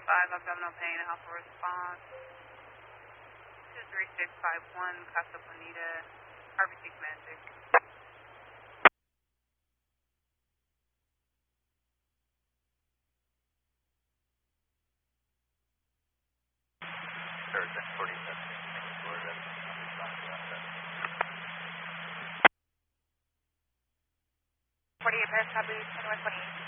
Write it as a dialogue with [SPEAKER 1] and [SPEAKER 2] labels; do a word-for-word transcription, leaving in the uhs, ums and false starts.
[SPEAKER 1] five, abdominal pain, alpha response. two three six five one, Casa Bonita, R B C Semantic. forty-eight Paris, copy, twenty-one twenty-eight.